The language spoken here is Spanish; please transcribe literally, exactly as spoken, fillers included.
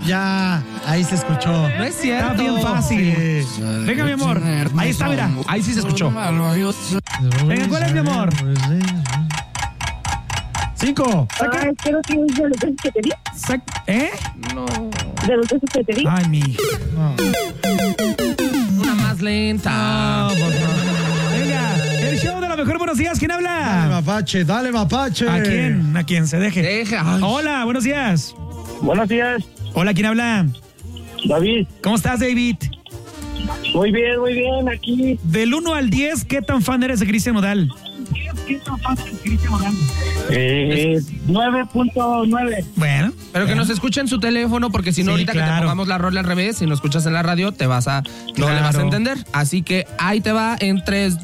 Ya, ahí se escuchó. No es cierto. Está bien fácil. Sí. Venga, mi amor. Ahí está, mira. Ahí sí se escuchó. Venga, ¿cuál es, mi amor? Cinco. Ah, espero que es de los besos que te di. Sac- ¿Eh? No. De los besos que te di. Ay, mi hija. Una más lenta. No, pues no. Venga, el show de la mejor. Buenos días. ¿Quién Dale, habla? mapache, dale, mapache. ¿A quién? A quien se deje. Deja. Ay. Hola, buenos días. Buenos días, Hola, ¿quién habla? David. ¿Cómo estás, David? Muy bien, muy bien, aquí. Del uno al diez, ¿qué tan fan eres de Cristian Nodal? Eh, nueve punto nueve. Bueno. Pero que nos escuche en su teléfono, porque si no, Sí, ahorita que te claro. pongamos la rola al revés, si no escuchas en la radio, te vas a, no Claro. le vas a entender. Así que ahí te va en tres,